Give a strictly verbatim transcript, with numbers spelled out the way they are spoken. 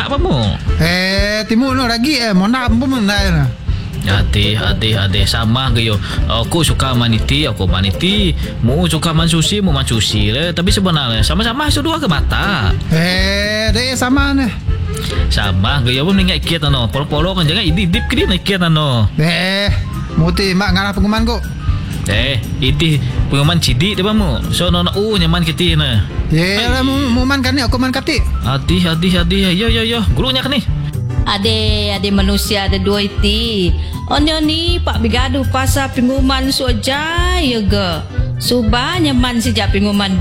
nak apa mu? Eh, timu no lagi eh, mau nak pun nak. Hati, hati, hati sama ke yo. Aku suka maniti, aku maniti. Mu suka man sushi, mu man sushi le. Tapi sebenarnya sama-sama dua ke mata. Eh, deh sama nih. Sama ke yo pun ingat kiat ano. Polo-polo kan jangan idip-idip ke dia nak kiat ano. Eh, muti mak ngarah pengumuman kok. Eh, itu pengumuman cidik dia bamu. So nona u nyaman kita na. Ye, lah mu man kan ni aku man kati. Hati, hati, hati. Yo, yo, yo. Gurunya kan ni. Ade, ade manusia ada dua iti. Onyo ni pak bigadu pasal pengumuman so jaya ge. Subah nyaman sejak pengumuman